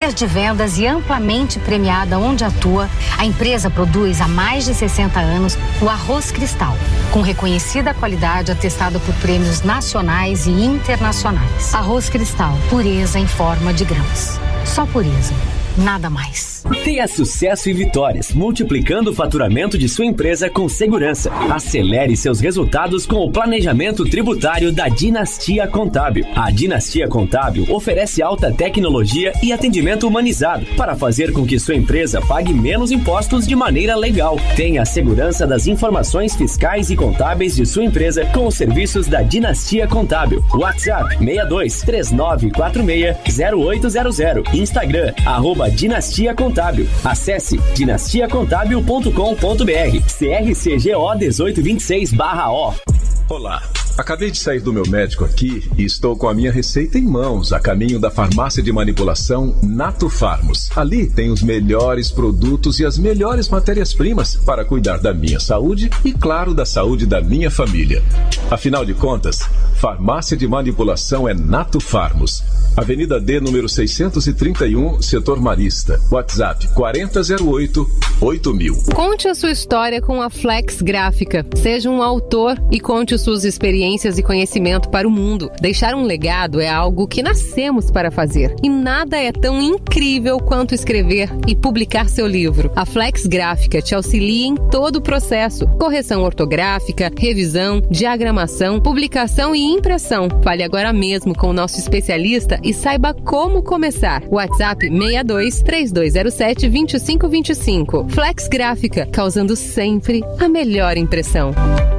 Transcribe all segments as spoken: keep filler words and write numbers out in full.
líder de vendas e amplamente premiada onde atua, a empresa produz há mais de sessenta anos o arroz Cristal, com reconhecida qualidade atestada por prêmios nacionais e internacionais. Arroz Cristal, pureza em forma de grãos. Só pureza, nada mais. Tenha sucesso e vitórias, multiplicando o faturamento de sua empresa com segurança. Acelere seus resultados com o planejamento tributário da Dinastia Contábil. A Dinastia Contábil oferece alta tecnologia e atendimento humanizado para fazer com que sua empresa pague menos impostos de maneira legal. Tenha a segurança das informações fiscais e contábeis de sua empresa com os serviços da Dinastia Contábil. WhatsApp seis dois três nove quatro seis zero oito zero zero. Instagram, arroba Dinastia Contábil. Acesse dinastia contábil ponto com ponto b r. C R C G O dezoito vinte e seis barra O. Olá, acabei de sair do meu médico aqui e estou com a minha receita em mãos, a caminho da farmácia de manipulação Nato Farmos. Ali tem os melhores produtos e as melhores matérias-primas para cuidar da minha saúde e, claro, da saúde da minha família. Afinal de contas, farmácia de manipulação é Nato Farmos. Avenida D, número seiscentos e trinta e um, Setor Marista. WhatsApp quatro zero oito oito mil. Conte a sua história com a Flex Gráfica. Seja um autor e conte suas experiências e conhecimento para o mundo. Deixar um legado é algo que nascemos para fazer. E nada é tão incrível quanto escrever e publicar seu livro. A Flex Gráfica te auxilia em todo o processo. Correção ortográfica, revisão, diagramação, publicação e impressão. Fale agora mesmo com o nosso especialista e saiba como começar. WhatsApp seis dois três dois zero sete dois cinco dois cinco. Flex Gráfica, causando sempre a melhor impressão.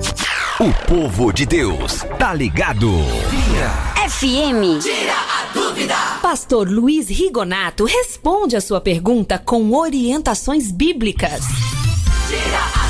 O povo de Deus tá ligado. F M. Tira a dúvida. Pastor Luiz Rigonato responde a sua pergunta com orientações bíblicas. Tira a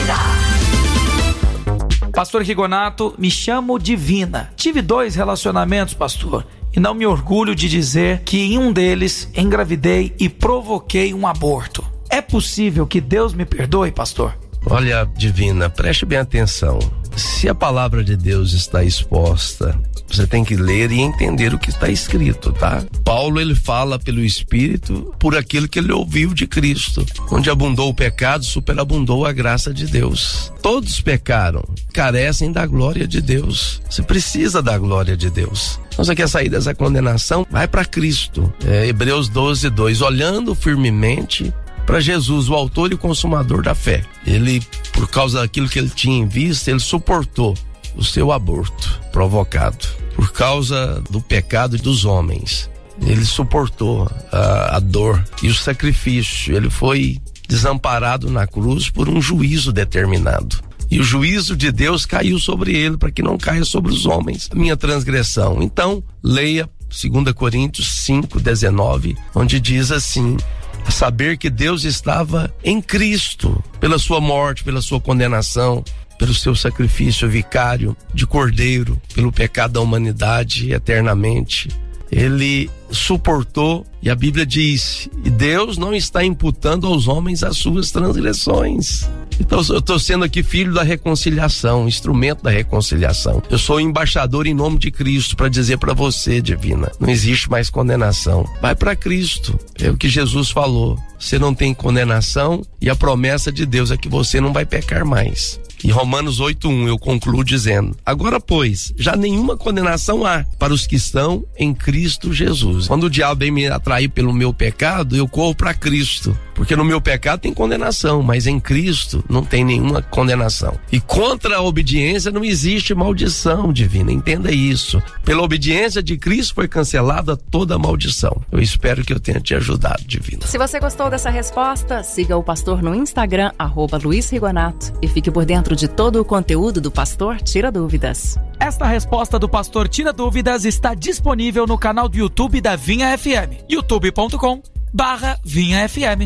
dúvida. Pastor Rigonato, me chamo Divina. Tive dois relacionamentos, pastor, e não me orgulho de dizer que em um deles engravidei e provoquei um aborto. É possível que Deus me perdoe, pastor? Olha, Divina, preste bem atenção. Se a palavra de Deus está exposta, você tem que ler e entender o que está escrito, tá? Paulo, ele fala pelo Espírito por aquilo que ele ouviu de Cristo. Onde abundou o pecado, superabundou a graça de Deus. Todos pecaram, carecem da glória de Deus. Você precisa da glória de Deus. Então, você quer sair dessa condenação? Vai para Cristo. É, Hebreus doze, dois. Olhando firmemente para Jesus, o autor e o consumador da fé. Ele, por causa daquilo que ele tinha em vista, ele suportou o seu aborto provocado por causa do pecado dos homens. Ele suportou a, a dor e o sacrifício. Ele foi desamparado na cruz por um juízo determinado. E o juízo de Deus caiu sobre ele para que não caia sobre os homens a minha transgressão. Então, leia dois Coríntios cinco, dezenove, onde diz assim: a saber que Deus estava em Cristo, pela sua morte, pela sua condenação, pelo seu sacrifício vicário de cordeiro, pelo pecado da humanidade eternamente. Ele suportou, e a Bíblia diz: e Deus não está imputando aos homens as suas transgressões. Então eu estou sendo aqui filho da reconciliação, instrumento da reconciliação. Eu sou embaixador em nome de Cristo para dizer para você, Divina, não existe mais condenação. Vai para Cristo, é o que Jesus falou. Você não tem condenação e a promessa de Deus é que você não vai pecar mais. E Romanos oito, um, eu concluo dizendo: agora, pois, já nenhuma condenação há para os que estão em Cristo Jesus. Quando o diabo vem me atrair pelo meu pecado, eu corro para Cristo, porque no meu pecado tem condenação, mas em Cristo não tem nenhuma condenação. E contra a obediência não existe maldição, Divina, entenda isso. Pela obediência de Cristo foi cancelada toda a maldição. Eu espero que eu tenha te ajudado, Divina. Se você gostou dessa resposta, siga o pastor no Instagram, arroba Luiz Rigonato, e fique por dentro de todo o conteúdo do Pastor Tira Dúvidas. Esta resposta do Pastor Tira Dúvidas está disponível no canal do YouTube da Vinha F M, youtube ponto com barra Vinha F M.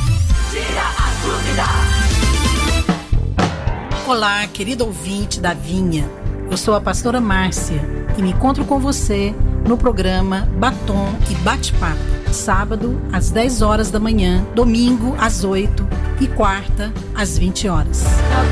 Tira a dúvida. Olá, querido ouvinte da Vinha. Eu sou a pastora Márcia e me encontro com você no programa Batom e Bate-Papo. Sábado, às dez horas da manhã, domingo, às oito e quarta, às vinte horas.